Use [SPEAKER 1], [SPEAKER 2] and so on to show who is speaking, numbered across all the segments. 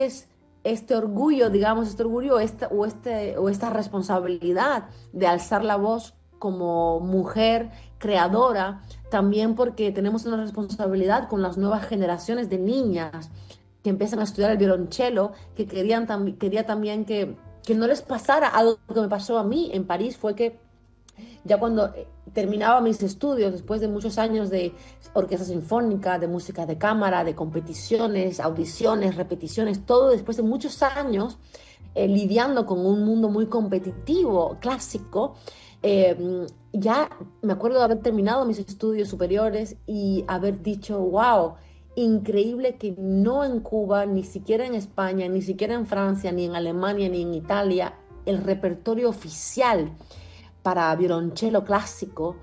[SPEAKER 1] este orgullo, digamos, este orgullo o esta responsabilidad de alzar la voz como mujer creadora, también porque tenemos una responsabilidad con las nuevas generaciones de niñas que empiezan a estudiar el violonchelo, que quería también que no les pasara algo que me pasó a mí en París, fue que ya cuando terminaba mis estudios, después de muchos años de orquesta sinfónica, de música de cámara, de competiciones, audiciones, repeticiones, todo después de muchos años lidiando con un mundo muy competitivo, clásico, ya me acuerdo de haber terminado mis estudios superiores y haber dicho, wow, increíble que no en Cuba, ni siquiera en España, ni siquiera en Francia, ni en Alemania, ni en Italia, el repertorio oficial para violonchelo clásico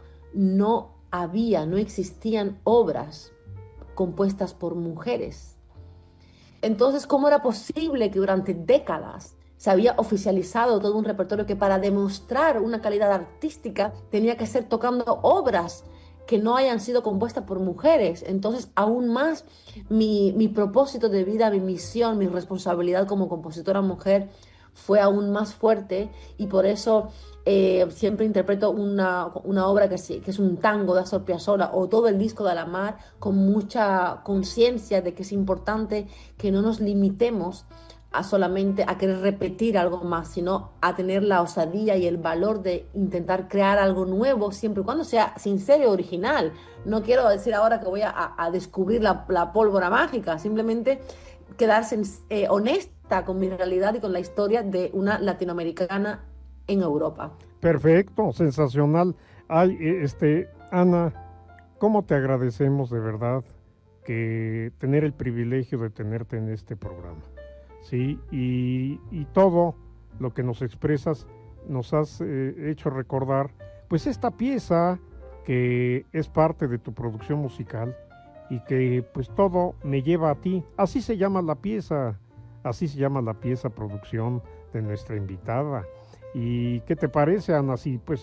[SPEAKER 1] no existían obras compuestas por mujeres. Entonces, ¿cómo era posible que durante décadas se había oficializado todo un repertorio que para demostrar una calidad artística tenía que ser tocando obras que no hayan sido compuestas por mujeres? Entonces, aún más mi propósito de vida, mi misión, mi responsabilidad como compositora mujer fue aún más fuerte y por eso siempre interpreto una obra que es un tango de Astor Piazzolla o todo el disco de Alamar con mucha conciencia de que es importante que no nos limitemos a solamente a querer repetir algo más, sino a tener la osadía y el valor de intentar crear algo nuevo siempre y cuando sea sincero y original. No quiero decir ahora que voy a descubrir la pólvora mágica, simplemente quedarse honesta con mi realidad y con la historia de una latinoamericana en Europa.
[SPEAKER 2] Perfecto, sensacional. Ay, Ana, ¿cómo te agradecemos de verdad que tener el privilegio de tenerte en este programa? Sí, y todo lo que nos expresas nos has hecho recordar, pues esta pieza que es parte de tu producción musical y que pues todo me lleva a ti. Así se llama la pieza, así se llama la pieza producción de nuestra invitada. ¿Y qué te parece, Ana? Si pues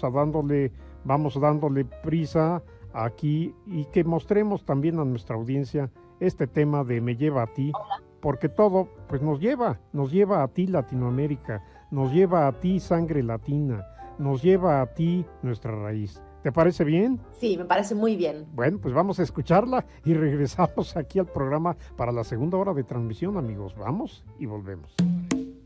[SPEAKER 2] vamos dándole prisa aquí y que mostremos también a nuestra audiencia este tema de Me lleva a ti, porque todo pues nos lleva a ti Latinoamérica, nos lleva a ti sangre latina, nos lleva a ti nuestra raíz. ¿Te parece bien?
[SPEAKER 1] Sí, me parece muy bien.
[SPEAKER 2] Bueno, pues vamos a escucharla y regresamos aquí al programa para la segunda hora de transmisión, amigos. Vamos y volvemos.